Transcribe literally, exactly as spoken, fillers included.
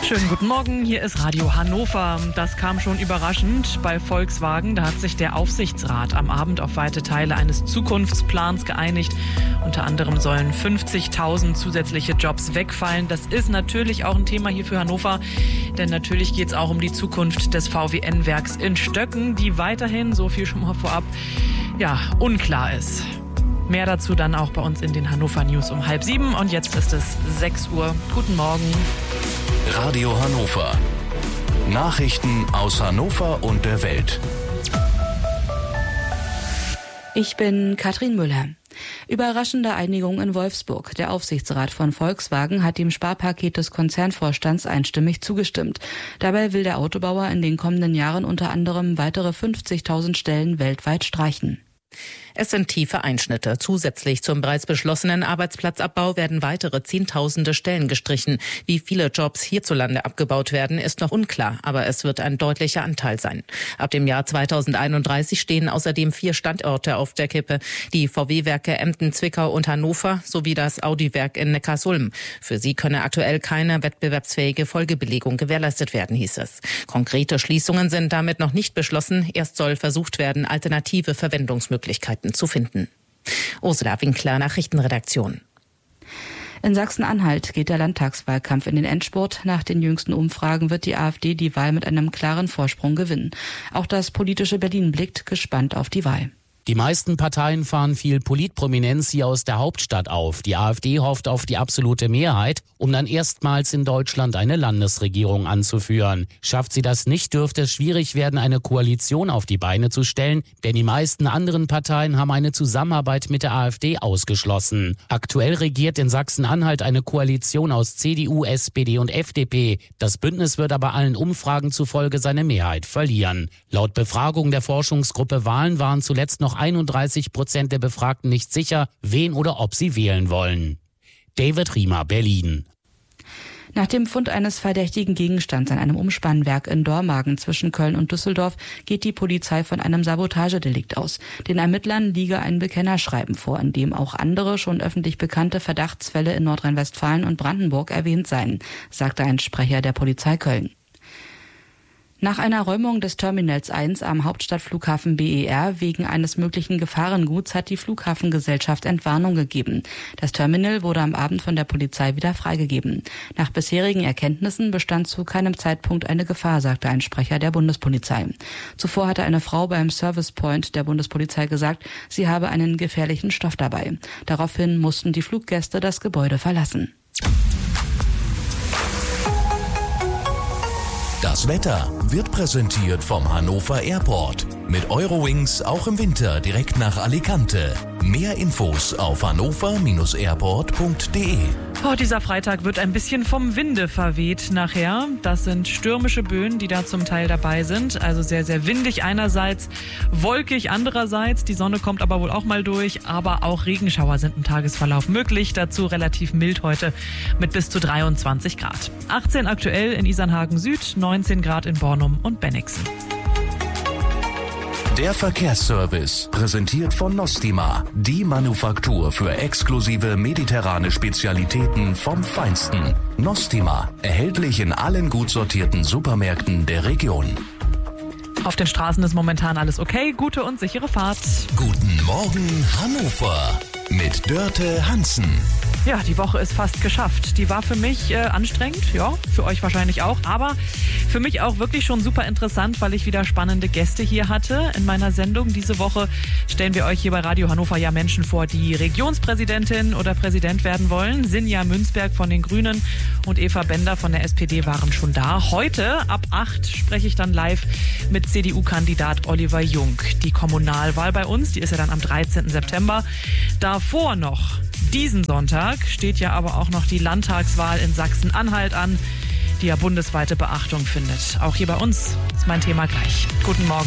Schönen guten Morgen, hier ist Radio Hannover. Das kam schon überraschend bei Volkswagen. Da hat sich der Aufsichtsrat am Abend auf weite Teile eines Zukunftsplans geeinigt. Unter anderem sollen fünfzigtausend zusätzliche Jobs wegfallen. Das ist natürlich auch ein Thema hier für Hannover, denn natürlich geht es auch um die Zukunft des V W N-Werks in Stöcken, die weiterhin, so viel schon mal vorab, ja, unklar ist. Mehr dazu dann auch bei uns in den Hannover News um halb sieben. Und jetzt ist es sechs Uhr. Guten Morgen. Radio Hannover. Nachrichten aus Hannover und der Welt. Ich bin Katrin Müller. Überraschende Einigung in Wolfsburg. Der Aufsichtsrat von Volkswagen hat dem Sparpaket des Konzernvorstands einstimmig zugestimmt. Dabei will der Autobauer in den kommenden Jahren unter anderem weitere fünfzigtausend Stellen weltweit streichen. Es sind tiefe Einschnitte. Zusätzlich zum bereits beschlossenen Arbeitsplatzabbau werden weitere Zehntausende Stellen gestrichen. Wie viele Jobs hierzulande abgebaut werden, ist noch unklar, aber es wird ein deutlicher Anteil sein. Ab dem Jahr zweitausendeinunddreißig stehen außerdem vier Standorte auf der Kippe. Die V W-Werke Emden, Zwickau und Hannover sowie das Audi-Werk in Neckarsulm. Für sie könne aktuell keine wettbewerbsfähige Folgebelegung gewährleistet werden, hieß es. Konkrete Schließungen sind damit noch nicht beschlossen. Erst soll versucht werden, alternative Verwendungsmöglichkeiten zu finden. Ursula Winkler, Nachrichtenredaktion. In Sachsen-Anhalt geht der Landtagswahlkampf in den Endspurt. Nach den jüngsten Umfragen wird die AfD die Wahl mit einem klaren Vorsprung gewinnen. Auch das politische Berlin blickt gespannt auf die Wahl. Die meisten Parteien fahren viel Politprominenz hier aus der Hauptstadt auf. Die AfD hofft auf die absolute Mehrheit, um dann erstmals in Deutschland eine Landesregierung anzuführen. Schafft sie das nicht, dürfte es schwierig werden, eine Koalition auf die Beine zu stellen, denn die meisten anderen Parteien haben eine Zusammenarbeit mit der AfD ausgeschlossen. Aktuell regiert in Sachsen-Anhalt eine Koalition aus C D U, S P D und F D P. Das Bündnis wird aber allen Umfragen zufolge seine Mehrheit verlieren. Laut Befragung der Forschungsgruppe Wahlen waren zuletzt noch einunddreißig Prozent der Befragten nicht sicher, wen oder ob sie wählen wollen. David Riemer, Berlin. Nach dem Fund eines verdächtigen Gegenstands an einem Umspannwerk in Dormagen zwischen Köln und Düsseldorf geht die Polizei von einem Sabotagedelikt aus. Den Ermittlern liege ein Bekennerschreiben vor, in dem auch andere schon öffentlich bekannte Verdachtsfälle in Nordrhein-Westfalen und Brandenburg erwähnt seien, sagte ein Sprecher der Polizei Köln. Nach einer Räumung des Terminals eins am Hauptstadtflughafen B E R wegen eines möglichen Gefahrenguts hat die Flughafengesellschaft Entwarnung gegeben. Das Terminal wurde am Abend von der Polizei wieder freigegeben. Nach bisherigen Erkenntnissen bestand zu keinem Zeitpunkt eine Gefahr, sagte ein Sprecher der Bundespolizei. Zuvor hatte eine Frau beim Service Point der Bundespolizei gesagt, sie habe einen gefährlichen Stoff dabei. Daraufhin mussten die Fluggäste das Gebäude verlassen. Das Wetter wird präsentiert vom Hannover Airport. Mit Eurowings auch im Winter direkt nach Alicante. Mehr Infos auf hannover Bindestrich airport punkt de. Oh, dieser Freitag wird ein bisschen vom Winde verweht nachher. Das sind stürmische Böen, die da zum Teil dabei sind. Also sehr, sehr windig einerseits, wolkig andererseits. Die Sonne kommt aber wohl auch mal durch. Aber auch Regenschauer sind im Tagesverlauf möglich. Dazu relativ mild heute mit bis zu dreiundzwanzig Grad. achtzehn aktuell in Isernhagen Süd, neunzehn Grad in Bornum und Bennigsen. Der Verkehrsservice, präsentiert von Nostima, die Manufaktur für exklusive mediterrane Spezialitäten vom Feinsten. Nostima, erhältlich in allen gut sortierten Supermärkten der Region. Auf den Straßen ist momentan alles okay, gute und sichere Fahrt. Guten Morgen Hannover mit Dörte Hansen. Ja, die Woche ist fast geschafft. Die war für mich äh, anstrengend, ja, für euch wahrscheinlich auch, aber für mich auch wirklich schon super interessant, weil ich wieder spannende Gäste hier hatte in meiner Sendung. Diese Woche stellen wir euch hier bei Radio Hannover ja Menschen vor, die Regionspräsidentin oder Präsident werden wollen. Sinja Münzberg von den Grünen und Eva Bender von der S P D waren schon da. Heute ab acht spreche ich dann live mit C D U-Kandidat Oliver Jung. Die Kommunalwahl bei uns, die ist ja dann am dreizehnten September. Davor noch diesen Sonntag steht ja aber auch noch die Landtagswahl in Sachsen-Anhalt an, die ja bundesweite Beachtung findet. Auch hier bei uns ist mein Thema gleich. Guten Morgen.